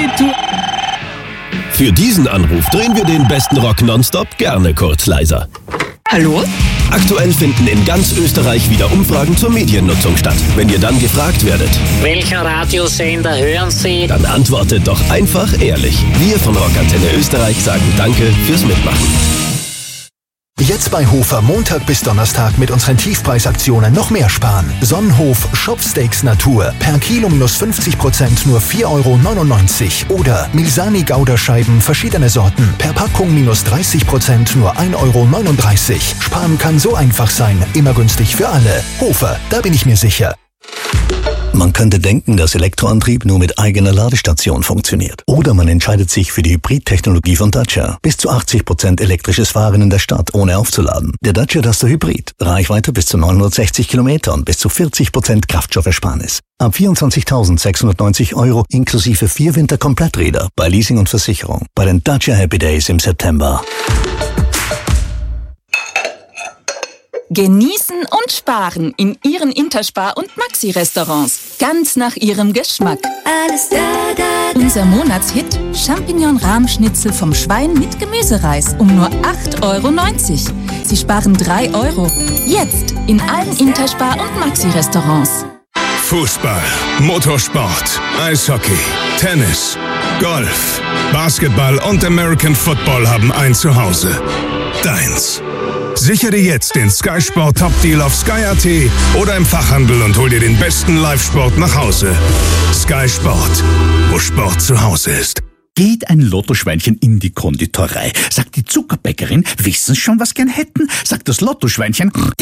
Retour. Für diesen Anruf drehen wir den besten Rock nonstop gerne kurz leiser. Hallo? Aktuell finden in ganz Österreich wieder Umfragen zur Mediennutzung statt. Wenn ihr dann gefragt werdet, welcher Radiosender hören Sie? Dann antwortet doch einfach ehrlich. Wir von Rockantenne Österreich sagen Danke fürs Mitmachen. Jetzt bei Hofer Montag bis Donnerstag mit unseren Tiefpreisaktionen noch mehr sparen. Sonnenhof Shopsteaks Natur. Per Kilo minus 50% nur 4,99 €. Oder Milsani Gouda-Scheiben verschiedene Sorten. Per Packung minus 30% nur 1,39 €. Sparen kann so einfach sein. Immer günstig für alle. Hofer, da bin ich mir sicher. Man könnte denken, dass Elektroantrieb nur mit eigener Ladestation funktioniert. Oder man entscheidet sich für die Hybrid-Technologie von Dacia. Bis zu 80% elektrisches Fahren in der Stadt, ohne aufzuladen. Der Dacia Duster Hybrid. Reichweite bis zu 960 Kilometer und bis zu 40% Kraftstoffersparnis. Ab 24.690 € inklusive 4 Winterkompletträder bei Leasing und Versicherung. Bei den Dacia Happy Days im September. Genießen und sparen in Ihren Interspar- und Maxi-Restaurants. Ganz nach Ihrem Geschmack. Alles da. Unser Monatshit: Champignon-Rahmschnitzel vom Schwein mit Gemüsereis um nur 8,90 €. Sie sparen 3 €. Jetzt in allen Interspar- und Maxi-Restaurants. Fußball, Motorsport, Eishockey, Tennis, Golf, Basketball und American Football haben ein Zuhause. Deins. Sichere jetzt den Sky Sport Top Deal auf Sky.at oder im Fachhandel und hol dir den besten Live-Sport nach Hause. Sky Sport, wo Sport zu Hause ist. Geht ein Lottoschweinchen in die Konditorei, sagt die Zuckerbäckerin, wissen Sie schon, was gern hätten? Sagt das Lottoschweinchen,